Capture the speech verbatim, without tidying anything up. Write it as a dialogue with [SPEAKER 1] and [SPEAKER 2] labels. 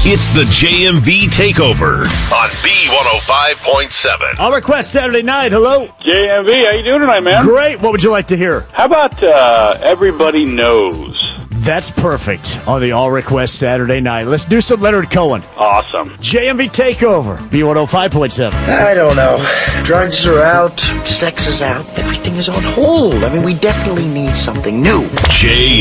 [SPEAKER 1] It's the J M V Takeover on B one oh five point seven.
[SPEAKER 2] All Request Saturday night. Hello.
[SPEAKER 3] J M V, how you doing tonight, man?
[SPEAKER 2] Great. What would you like to hear?
[SPEAKER 3] How about uh, Everybody Knows?
[SPEAKER 2] That's perfect on the All Request Saturday night. Let's do some Leonard Cohen.
[SPEAKER 3] Awesome.
[SPEAKER 2] J M V Takeover, B one oh five point seven.
[SPEAKER 4] I don't know. Drugs are out, sex is out, everything is on hold. I mean, we definitely need something new.
[SPEAKER 1] J